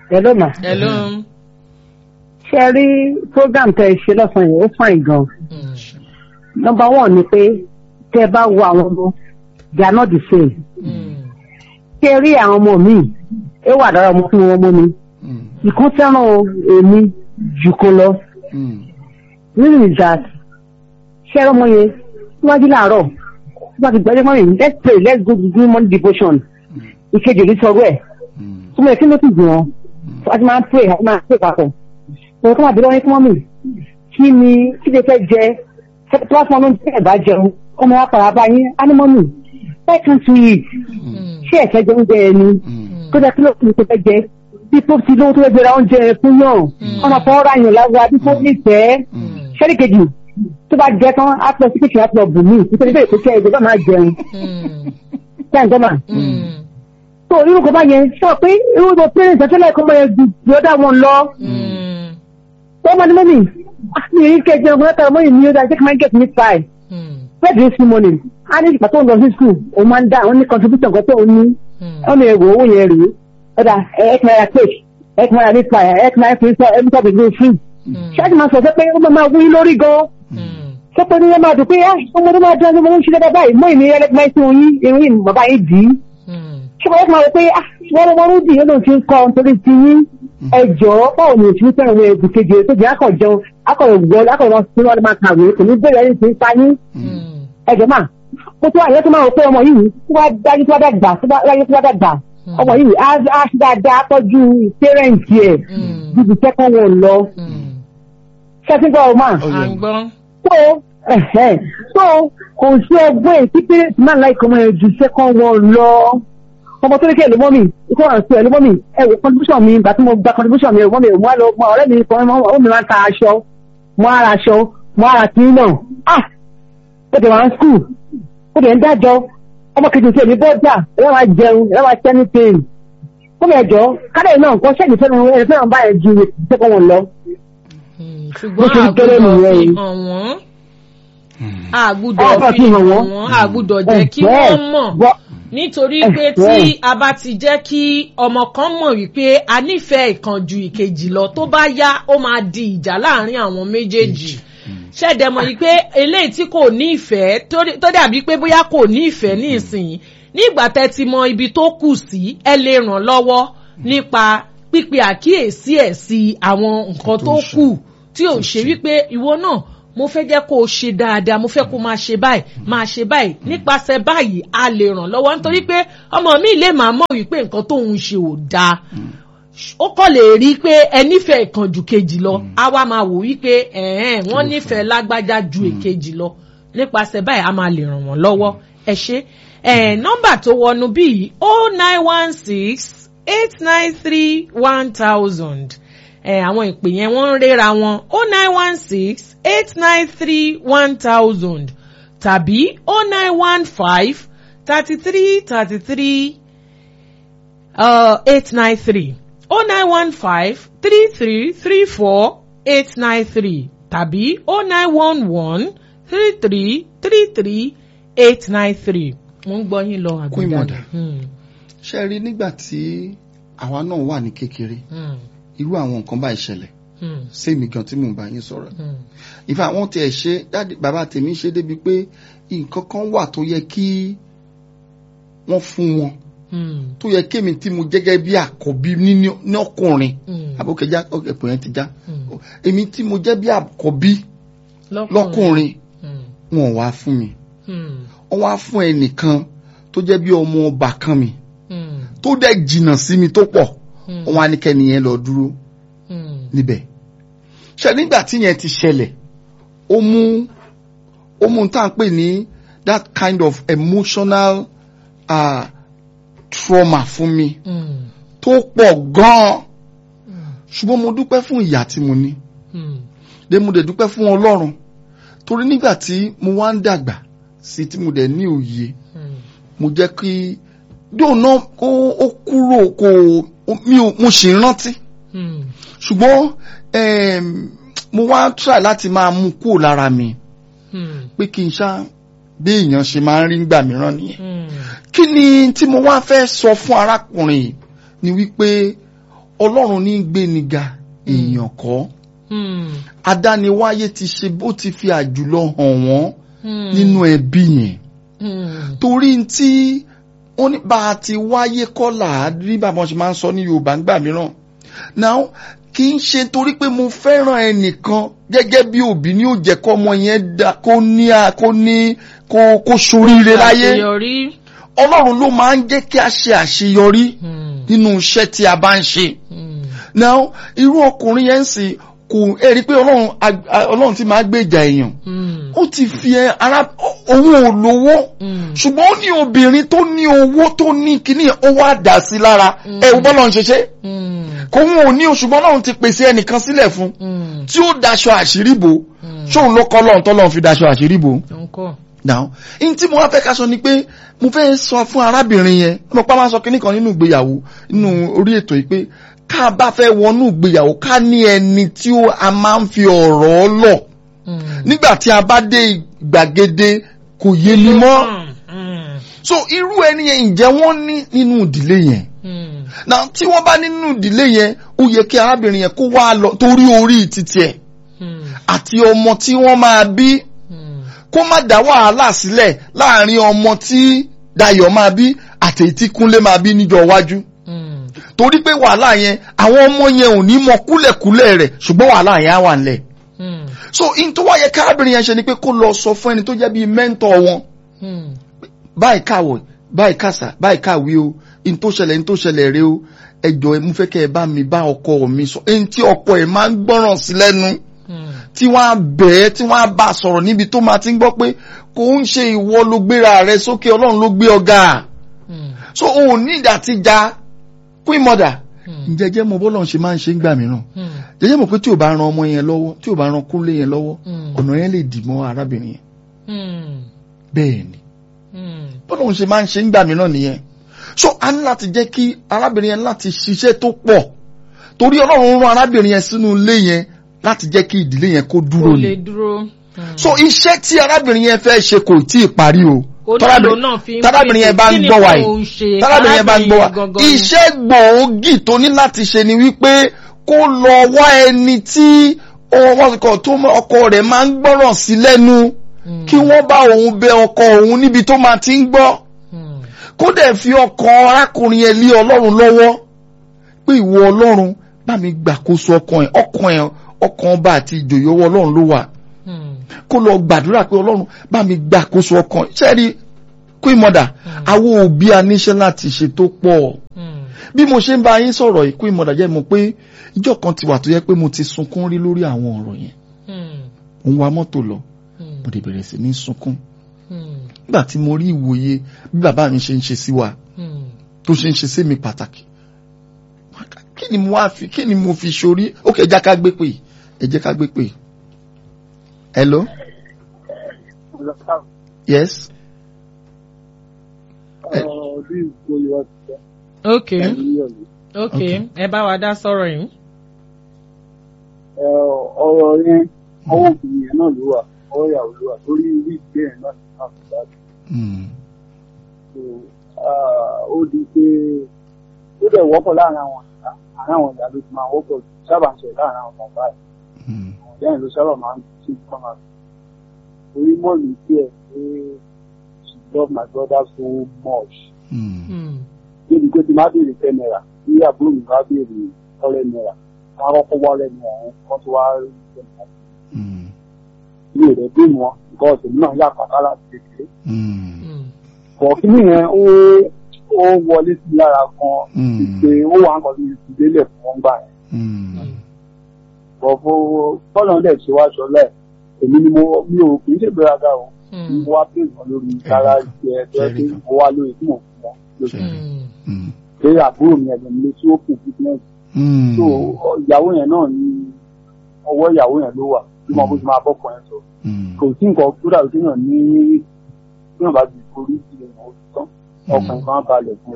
Hello ma. Hello. Ṣé rí program tẹ́ ṣe lọ́sàn yẹn ó fine gan. Number one ni pé tẹ́ bá wo àwọn ọmọ they are not the same. Ṣé rí àwọn ọmọ mi ẹ wà dára ọmọ fún ọmọ mi. Ìkan fẹ́ràn èmi jù kó lọ. Reason is that ṣé ọmọ yẹn wájú láàárọ̀ wọ́n ti gbọ́dọ̀ mọ́rin let's pray let's go do morning devotion. Ìkejì ní sọ̀rọ̀ ẹ̀. Súnmọ́ ẹ̀ kí ló ti dùn wọn? A ti máa ń pray papọ̀. Òun tó máa bí lọ́wọ́ fún mọ́mì kí ni kí lè fẹ́ jẹ tó wá fún ọmọ tí ẹ̀ bá jẹun ọmọ wa pàrọ̀ bá yín á ní mọ́mì why can't we eat? Ṣé ẹ̀fẹ́ jẹ oúnjẹ ẹni tó jẹ́ kí ló fi fẹ́ jẹ bí tó ti lówó tó fẹ́ gbéra oúnjẹ fún yàn ọmọ fọwọ́ ra yàn láwa bí tó ní tẹ́ ṣẹ́rí kejì tó bá jẹ tán á pọ̀ sí kékeré á pọ̀ bù mí nítorí bẹ́ẹ̀ tó kẹ́ ẹgbẹ́ bá máa jẹun ṣáà so irú kò bá yẹn sọ pé irú tó pé ìtẹ́tẹ́lẹ̀ kọ́ mọ́ yẹn ju ọ̀dà wọn lọ. Wọ́n máa ní mọ́mì ní èyí kẹjọ ọgbọ́n látara mọ́mì ní ọjà jẹ́ kí máa get me five. Where do you see money? A ní ìgbà tó ń lọ sí school, o máa ń dá àwọn ní contribution kan tó o ní. Ọ̀nà èrò owó yẹn rèé. Ọ̀dà ẹ̀ẹ́kìmáyà cake, ẹ̀ẹ́kìmáyà ní fire, ẹ̀ẹ́kìmáyà fi sọ ẹ̀mí tàbí gbé free. Ṣáàtì máa sọ pé ó máa wú lórí gan. Sọ pé ní wọ́n máa dùn pé ọmọdé máa dán ọmọdé ń ṣe dáadáa báyìí mọ́ ìní ẹlẹ́gbẹ̀ẹ́ sí oyin ìrìn bàbá yìí dì í. Ṣé wọ́n máa rò pé wọ́n ń dì í lóun ti ń kọ́ nítorí ti yín. Ẹjọ́ báwo ni òṣìṣẹ́ fẹ́ràn ní ẹ̀bùn kejì tó jẹ́ akọ̀jẹun akọ̀rọ̀gbọ́n akọ̀rọ̀ tí wọ́n máa kàwé kò ní bẹ̀rẹ̀ ẹni tí ń pa yín. Ẹjọ́ máa kó tó àyẹ́ tó máa rò pé ọmọ yìí tó bá dájú tó bá dàgbà ọmọ yìí á ṣe dáadáa tọ́jú pẹ́rẹ́ǹtì ẹ̀ bíbi second one lọ. Ṣẹ́sìnkọ́ ọmọ so kò sí ẹgbẹ́ tí pẹ́rẹ́ǹtì máa láì kọ́mọ ẹ̀ ju second one lọ. Ọmọ tó ní kí ẹlòmọ́mì ikú ọ̀rọ̀ sí ẹlòmọ́mì ẹ̀wọ̀ contribution mi ìgbà tí mo gba contribution mi ẹ̀wọ̀ mi ò mú àlọ́ ọmọ ọ̀rẹ́ mi kan ó mi máa ń ta aṣọ mo ara aṣọ mo ara tí náà ó dẹ̀ wá ń skul ó dẹ̀ ń dájọ́ ọmọ kejì tí èmi bọ́jà ẹ̀rọ máa jẹun ẹ̀rọ máa tẹ́ ní pain ó mi ẹ̀jọ́ kálẹ̀ náà nǹkan ṣẹ́ni fẹ́ràn báyẹn ju ìṣẹ́kọ̀ wọn lọ. Ṣùgbọ́n àgùdọ̀ jẹ́ kí wọ́n mọ̀ nítorí pé tí a bá ti jẹ́ kí ọmọ kan mọ̀ wípé a nífẹ̀ẹ́ ìkan ju ìkejì lọ tó bá yá ó máa di ìjà láàrin àwọn méjèèjì ṣẹ̀dẹ̀ mọ̀ wípé eléyìí tí kò ní ìfẹ́ tó dàbí pé bóyá kò ní ìfẹ́ ní ìsìn nígbà tẹ́ ti mọ ibi tó kù sí ẹ lè ràn lọ́wọ́ nípa pípe àkíyèsí ẹ̀ sí àwọn nǹkan tó kù tí ò ṣe wípé ìwọ náà mo fẹ́ jẹ́ kó o ṣe dáadáa mo fẹ́ kó máa ṣe báyìí nípasẹ̀ báyìí a lè ràn lọ́wọ́ nítorí pé ọmọ mi lè máa mọ̀ wípé nǹkan tóun ṣe ò dáa ó kọ́ lè rí pé ẹ nífẹ̀ẹ́ ìkan ju kejì lọ a wá máa wò wípé wọ́n nífẹ̀ẹ́ lágbájá ju èkejì lọ nípasẹ̀ báyìí a máa lè ràn wọ́n lọ́wọ́ ẹ ṣé nọ́mbà tó wọnú bíi 0916-893-1000 àwọn ìpè yẹn wọ́n ń réra wọn 0916-893-1000 tàbí 0915-33-893 0915-33-34-893 tàbí 0911-33-33-893 mo ń gbọ́ yín lọ àgbẹ̀dàdà. ṣe rí nígbà tí àwa náà wà ní kékeré irú àwọn nǹkan bá ìṣẹ̀lẹ̀ sẹ́mi gan tí mò ń bá yín sọ̀rọ̀ ìfẹ́ àwọn tí ẹ̀ ṣe bàbá tèmi ṣe débi pé nǹkan kan wà tó yẹ kí wọ́n fún wọn tó yẹ kémi tí mo jẹ́gẹ́ bí àkọ́bí ní ọkùnrin àbókẹ́já ẹ̀pọ̀ yẹn ti já èmi tí mo jẹ́ bí àkọ́bí lọ́kùnrin wọn wá fún mi wọ́n wá fún ẹnìkan tó jẹ́ bí ọmọ ọba kan mi tó dẹ̀ jìnnà sí mi tó pọ̀ wọ́n á ní kẹ́ni yẹn lọ dúró níbẹ̀ ṣe nígbà tí yẹn ti ṣẹlẹ̀ ó mú tá à ń pè ní that kind of emotional trauma fún mi tó pọ̀ gan-an ṣùgbọ́n mo dúpẹ́ fún ìyá tí mo ní dé mo dẹ̀ dúpẹ́ fún Ọlọ́run torí nígbà tí mo wá ń dàgbà sí tí mo dẹ̀ ní òye mo jẹ́ kí dóònà ó kúrò mo ṣì ń rántí ṣùgbọ́n mo wá try láti máa mú kúrò lára mi pé kí n ṣá bí èèyàn ṣe máa ń rí nígbà mìíràn nìyẹn kí ni tí mo wá fẹ́ sọ fún arákùnrin ni wípé Ọlọ́run ní gbéniga èèyàn kọ́ adániwáyé ti ṣe bó ti fi àjùlọ hàn wọ́n nínú ẹbí yẹn torí tí wọ́n ní bá a ti wáyé kọ́ là á rí bàbá ṣe máa ń sọ ní Yorùbá ńgbà mìíràn now kì í ṣe torí pé mo fẹ́ràn ẹnìkan gẹ́gẹ́ bí òbí ní ó jẹ́ kọ́ ọmọ yẹn kó ṣoríire láyé Ọlọ́run ló máa ń jẹ́ kí a ṣe àṣeyọrí nínú iṣẹ́ tí a bá ń ṣe now irú ọkùnrin yẹn sì kò rí pé Ọlọ́run ti máa gbèjà èèyàn ó ti fi owó olówó ṣùgbọ́n ó ní obìnrin tó ní owó tó ní kíní ó wá dà sí lára ẹ̀wù bọ́lọ̀ ń ṣeṣẹ́ kò wọn ò ní o ṣùgbọ́n Ọlọ́run ti pèsè ẹnìkan sílẹ̀ fún tí ó daṣọ àṣírí bò ṣóun ló kọ́ lọ́run tọ́lọ́run fi daṣọ àṣírí bò. now in tí mo wá fẹ́ ká sọ ni pé mo fẹ́ sọ fún arábìnrin yẹn mo pa máa sọ kíní kan nínú ìgbéyàwó nínú orí ètò yìí pé ká bá fẹ́ wọnú ìgbéyàwó ká ní ẹni tí a máa ń fi ọ̀rọ̀ lọ nígbà tí a bá dé gbàgede kò yé mi mọ́ so irú ẹni yẹn ǹjẹ́ wọ́n ní nínú ìdílé yẹn now tí wọ́n bá nínú ìdílé yẹn ó yẹ kí arábìnrin yẹn kó wá lọ torí orí títí ẹ̀ àti ọmọ tí wọ́n máa bí kó má dá wàhálà sílẹ̀ láàrin ọmọ tí Dayọ̀ máa bí àti èyí tí Kúnlé máa bí níjọ́ iwájú torí pé wàhálà yẹn àwọn ọmọ yẹn ò ní mọ kúlẹ̀kúlẹ̀ rẹ̀ ṣùgbọ́n wàhálà yẹn á wà nílẹ̀ so in tó wáyé kárábìnrin yẹn ṣe ni pé kó lọ sọ fún ẹni tó jẹ́ bíi mẹ́ńtọ̀ wọn báyìí káwọ̀ báyìí kásà báyìí káwí o in tó ṣẹlẹ̀ rẹ o ẹjọ́ ẹ mú fẹ́ kẹ́ ẹ bá mi bá ọkọ mi sọ ẹni tí ọkọ ẹ máa ń gbọ́ràn sí lẹ́nu tí wọ́n á bẹ̀ẹ́ tí wọ́n á bá sọ̀rọ̀ níbi tó máa ti ń gbọ́ pé kò ń ṣe ìwọ ló gbéra rẹ sókè Ọlọ́run ló gbé ọ̀gá so òun ní ìdàtíjà Queen Mother jẹ́jẹ́ mo bọ́lọ̀ ṣe máa ń ṣe ń gbà mìíràn jẹ́jẹ́ mo pé tí ò bá ran ọmọ yẹn lọ́wọ́ tí ò bá ran Kúnlé yẹn lọ́wọ́ ọ̀nà yẹn lè dì mọ́ arábìnrin yẹn bẹ́ẹ̀ ni bọ́lọ̀ ṣe máa ń ṣe ń gbà mìíràn nìyẹn so a ní láti jẹ́ kí arábìnrin yẹn láti ṣiṣẹ́ tó pọ̀ torí Ọlọ́run rán arábìnrin yẹn sínú ilé yẹn láti jẹ́ kí ìdílé yẹn kó dúró ni so iṣẹ́ tí arábìnrin yẹn fẹ́ ṣe kò tí ì parí o tárábìnrin yẹn bá ń gbọ́ wa yìí tárábìnrin yẹn bá ń gbọ́ wa iṣẹ́ gbòógì tó ní láti ṣe ni wípé kó lọ wá ẹni tí ọkọ rẹ̀ máa ń gbọ́ràn sí lẹ́nu kí wọ́n bá òun bẹ ọkọ òun níbi tó máa ti ń gbọ́ kó dẹ̀ fi ọkàn arákùnrin yẹn lé Ọlọ́run lọ́wọ́ pé ìwọ Ọlọ́run bá mi gbàkóso ọkàn ọba àti ìjòyè ọwọ́ Ọlọ́run ló wà kó lọ gbàdúrà pé Ọlọ́run bá mi gbàkóso ọkàn ṣẹ́rí Queen Mother àwọn òbí aníṣẹ́ láti ṣe tó pọ̀ bí mo ṣe ń bá yín sọ̀rọ̀ yìí Queen Mother jẹ́ mọ̀ pé ìjọ́ kan ti wà tó yẹ pé mo ti sunkún rí lórí àwọn ọ̀rọ̀ yẹn mo ń wa mọ́tò lọ mo dẹ̀ bẹ̀rẹ̀ sí ní sunkún nígbà tí mo rí ìwòye bí bàbá mi ṣe ń ṣe sí wa tó ṣe ń ṣe sí mi pàtàkì kí ni mo fi ṣorí ókè ẹ jẹ́ ká gbé pè hello yes okay ẹ bá wa dá sọ̀rọ̀ yìí. ọ̀rọ̀ yẹn ọwọ́ obìnrin yẹn náà ló wà ọwọ́ ìyàwó ló wà lórí orí ìgbé yẹn náà ní àfúrájú. ó di pé ó dẹ̀ wọ́pọ̀ láàrin àwọn ìyá ló ti máa wọ́pọ̀ sábà ń ṣe láàrin àwọn bàbá ẹ̀. àwọn ìyá yẹn ló sábà máa ń ṣe ìgbọ́nà orí mọ́ọ̀lù díẹ̀ pé she love my brother so much. níbi pé tí máa béèrè 10 naira tí àbúrò mi bá béèrè 100 naira wọ́n á kọ́kọ́ wá lẹ́nu ọ̀hún kan tó wá rí 10 naira. ilé rẹ̀ bí wọn bọ́ọ̀sì náà yà pàtà láti kékeré. bọ̀ kí nìyẹn ó wọlé sí lára kan pé ó wà ń kọ́ sí ìdílé fún wọn gbà yẹn. bọ̀ fọ́lọ́ ń dẹ̀ ṣe wá ṣọlẹ̀ èmi ni mi ò kì í ṣe gbéraga o mo wá pè wọn lórí sára ìṣe ẹgbẹ́ pé mo wá lórí tí mo fún wọn lóṣù pé àbúrò mi ẹ̀gbọ́n mi ló tí ó kù fitness so ìyàwó yẹn náà ní ọwọ́ ìyàwó yẹn ló wà tí mo bó ti máa bọ́kọ̀ yẹn sọ kò sí nǹkan tó dàbí tí yàn ní tí yàn bá ti forí sí ẹ̀yàn ó tán ọkùnrin kan balẹ̀ fún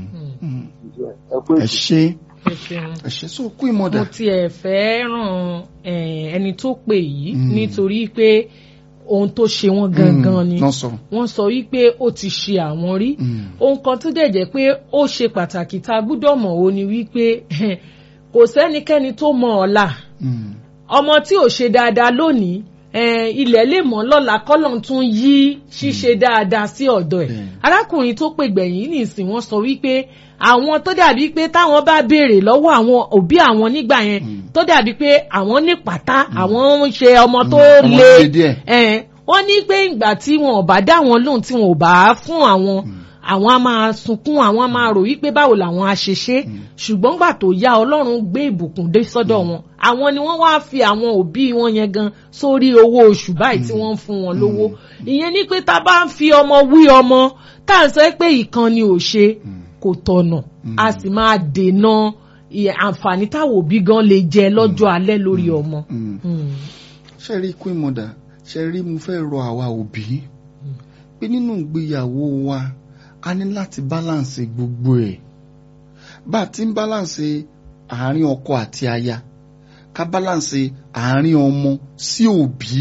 ẹ ẹ ṣe so Queen Mother. mo tiẹ̀ fẹ́ ràn ẹni tó pè yìí nítorí pé ohun tó ṣe wọ́n gangan ni wọ́n sọ wípé ó ti ṣe àwọn rí ohun kan tó dẹ̀ jẹ́ pé ó ṣe pàtàkì tá a gbọ́dọ̀ mọ̀ ó ni wípé kò sẹ́nikẹ́ni tó mọ ọ̀la ọmọ tí ò ṣe dáadáa lónìí ilẹ̀ lè mọ́ lọ́la kọ́lọ́n tún yí ṣíṣe dáadáa sí ọ̀dọ̀ ẹ̀ arákùnrin tó pè gbẹ̀yìn nìsín wọ́n sọ wípé àwọn tó dàbí pé táwọn bá béèrè lọ́wọ́ àwọn òbí àwọn nígbà yẹn tó dàbí pé àwọn ní pátá àwọn ń ṣe ọmọ tó le wọ́n ní pé ìgbà tí wọn ò bá dá wọn lóhùn tí wọn ò bá fún àwọn á máa sunkún àwọn á máa rò wípé báwo làwọn á ṣe ṣe ṣùgbọ́n gbà tó yá Ọlọ́run gbé ìbùkún dé sọ́dọ̀ wọn àwọn ni wọ́n wá fi àwọn òbí wọn yẹn gan sórí owó oṣù báyìí tí wọ́n ń fún wọn lówó ìyẹn ni pé tá a bá ń fi ọmọ wí ọmọ tá à ń sọ pé ìkan ni ò ṣe kò tọ̀nà a sì máa dènà àǹfààní táwọn òbí gan lè jẹ lọ́jọ́ alẹ́ lórí ọmọ. ṣe rí queen mother ṣe rí mo fẹ́ rọ àwa òbí pé nínú ìgbéyàwó wa a ní láti balance gbogbo ẹ̀ bá a ti ń balance àárín ọkọ àti aya ká balance àárín ọmọ sí òbí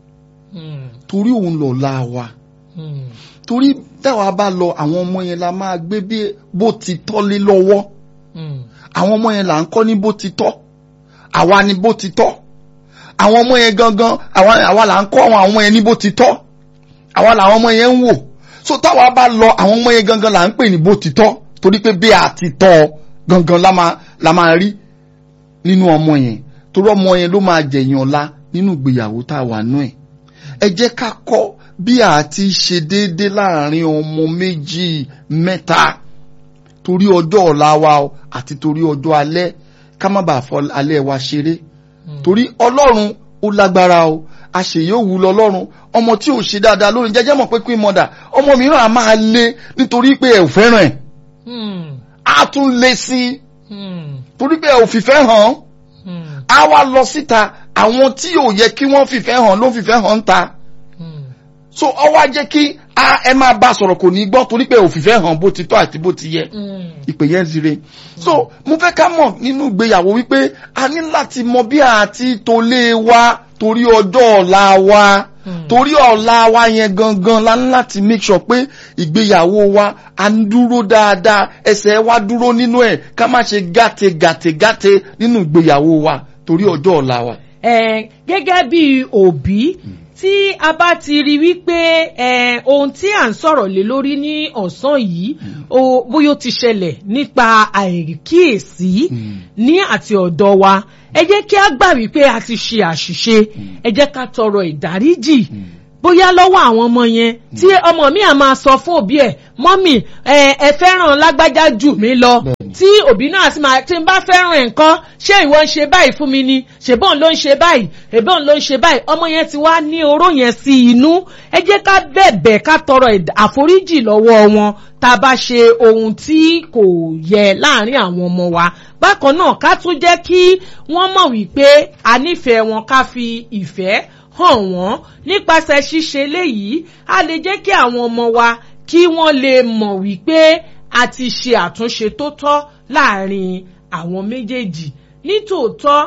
torí òun lọ̀la wa torí táwa bá lọ àwọn ọmọ yẹn la máa gbé bí bó ti tọ́ lé lọ́wọ́ àwọn ọmọ yẹn là ń kọ́ ní bó ti tọ́ àwa ni bó ti tọ́ àwọn ọmọ yẹn gangan àwa là ń kọ́ àwọn ọmọ yẹn ní bó ti tọ́ àwa làwọn ọmọ yẹn ń wò so táwa bá lọ àwọn ọmọ yẹn gangan là ń pè ní bó ti tọ́ torí pé bí a ti tọ́ gangan la máa rí nínú ọmọ yẹn torí ọmọ yẹn ló máa jẹ̀yàn ọ̀la nínú ìgbéyàwó tá a wà nú ẹ̀ ẹ jẹ́ ká kọ́ bí a ti ṣe déédéé láàrin ọmọ méjì mẹ́ta torí ọjọ́ ọ̀la wa àti torí ọjọ́ alẹ́ ká má bàa fọ alẹ́ wa ṣeré torí Ọlọ́run ó lágbára o àṣeyọ̀wù lọ́lọ́run ọmọ tí ò ṣe dáadáa lónìí jẹ́jẹ́ mọ̀ pé queen mother ọmọ mìíràn á máa lé nítorí pé ẹ ò fẹ́ràn ẹ̀ á tún lé sí torí pé ẹ ò fìfẹ́ hàn á wá lọ síta àwọn tí ò yẹ kí wọ́n fìfẹ́ hàn ló fìfẹ́ hàn ń ta so ọ wá jẹ́ kí ẹ máa bá sọ̀rọ̀ kò ní gbọ́ torí pé ò fìfẹ́ hàn bó ti tọ́ àti bó ti yẹ ìpè yẹn zire so mo fẹ́ ká mọ̀ nínú ìgbéyàwó wípé a ní láti mọ bí àti tolé wa torí ọjọ́ ọ̀la wa torí ọ̀la wa yẹn gangan la ní láti make sure pé ìgbéyàwó wa a ń dúró dáadáa ẹsẹ̀ wa dúró nínú ẹ̀ ká má ṣe gàtè nínú ìgbéyàwó wa torí ọjọ́ ọ̀la wa. Gẹ́gẹ́ bí òbí tí a bá ti rí wípé ohun tí à ń sọ̀rọ̀ lé lórí ní ọ̀sán yìí bóyá ó ti ṣẹlẹ̀ nípa àìkíyèsí ní àti ọ̀dọ̀ wa ẹ jẹ́ kí a gbà wípé a ti ṣe àṣìṣe ẹ jẹ́ ká tọrọ ìdáríjì bóyá lọ́wọ́ àwọn ọmọ yẹn tí ọmọ mi à máa sọ fún òbí ẹ̀ mọ́mì ẹ fẹ́ràn lágbájá jù mí lọ tí òbí náà sì máa tí n bá fẹ́ràn nǹkan ṣé ìwọ ń ṣe báyìí fún mi ni ṣèbọn ló ń ṣe báyìí èbọn ló ń ṣe báyìí ọmọ yẹn ti wá ní oró yẹn sí inú ẹ jẹ́ ká bẹ̀bẹ̀ ká tọrọ àforíjì lọ́wọ́ wọn tá a bá ṣe ohun tí kò yẹ láàrin àwọn ọmọ wa bákan náà ká tún jẹ́ kí wọ́n mọ̀ wípé a nífẹ̀ẹ́ wọn ká fi ìfẹ́ hàn wọ́n nípasẹ̀ ṣíṣe léyìí a lè jẹ́ kí àwọn ọmọ wa kí wọ́n lè mọ̀ wípé a ti ṣe àtúnṣe tó tọ́ láàrin àwọn méjèèjì nítòótọ́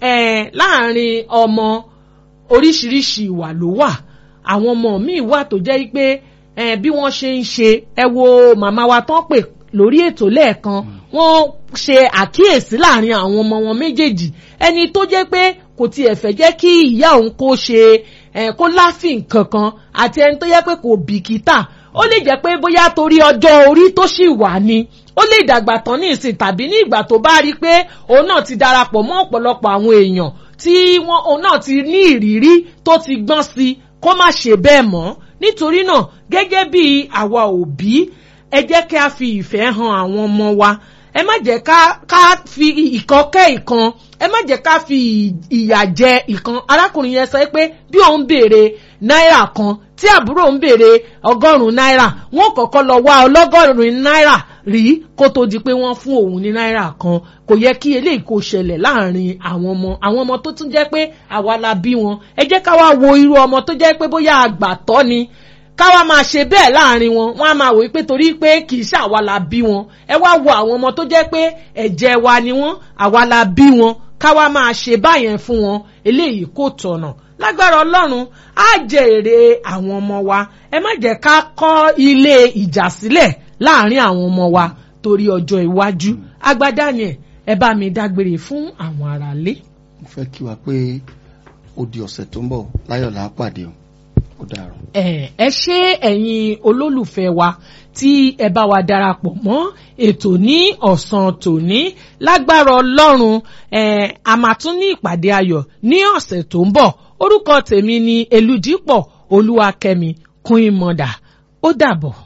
láàrin ọmọ oríṣiríṣi ìwà ló wà àwọn ọmọ míì wà tó jẹ́ pé bí wọ́n ṣe ń ṣe ẹ wo màmá wa tán pè lórí ètò lẹ́ẹ̀kan wọ́n ṣe àkíyèsí láàrin àwọn ọmọ wọn méjèèjì ẹni tó jẹ́ pé kò tiẹ̀ fẹ́ jẹ́ kí ìyá òun kó ṣe kó láfìn kankan àti ẹni tó yẹ pé kò bìkítà ó lè jẹ́ pé bóyá torí ọjọ́ orí tó ṣì wà ni ó lè dàgbà tán ní ìsìn tàbí ní ìgbà tó bá rí pé òun náà ti darapọ̀ mọ́ ọ̀pọ̀lọpọ̀ àwọn èèyàn tí òun náà ti ní ìrírí tó ti gbọ́n sí kó má ṣe bẹ́ẹ̀ mọ́ nítorí náà gẹ́gẹ́ bí àwa òbí ẹ jẹ́ kí a fi ìfẹ́ hàn àwọn ọmọ wa ẹ má jẹ́ ká fi ìkan kẹ́ ìkan ẹ má jẹ́ ká fi ìyà jẹ ìkan arákùnrin yẹn sọ pé bí òun béèrè náírà kan tí àbúrò ń béèrè 100 náírà wọn kọ́kọ́ lọ wá 100 náírà rí kó tó di pé wọ́n fún òun ní náírà kan kò yẹ kí eléyìí kó ṣẹlẹ̀ láàrin àwọn ọmọ tó tún jẹ́ pé àwa la bí wọn ẹ jẹ́ ká wá wo irú ọmọ tó jẹ́ pé bóyá àgbàtọ́ ni káwa máa ṣe bẹ́ẹ̀ láàrin wọn wọ́n á máa wò pé torí pé kì í ṣàwa la bí wọn ẹ wá wo àwọn ọmọ tó jẹ́ pé ẹ̀jẹ̀ wa ni wọ́n àwa la bí wọn káwa máa ṣe báyẹn fún wọn eléyìí kò tọ̀nà lágbára Ọlọ́run á jẹ èrè àwọn ọmọ wa ẹ má jẹ́ ká kọ́ ilé ìjà sílẹ̀ láàrin àwọn ọmọ wa torí ọjọ́ iwájú agbádá ni ẹ bá mi dágbére fún àwọn aráalé. mo fẹ́ kí wa pé ó di ọ̀sẹ̀ tó ń bọ̀ láyọ̀ là á pàdé o ó dàárọ̀. ẹ ṣé ẹ̀yin olólùfẹ́ wa tí ẹ bá wa darapọ̀ mọ́ ètò ní ọ̀sán tòní lágbára Ọlọ́run a máa tún ní ìpàdé ayọ̀ ní ọ̀sẹ̀ tó ń bọ̀. Orúkọ tèmi ni Elúdípọ̀ Olúwakẹ́mi Queen Mother. Ó dàbọ̀.